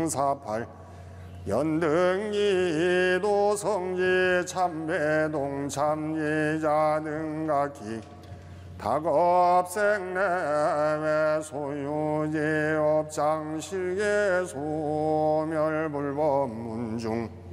사팔 연등이 도성지 참배동 참예자등각기 다급생내외 소유제업 장실계 소멸불법 문중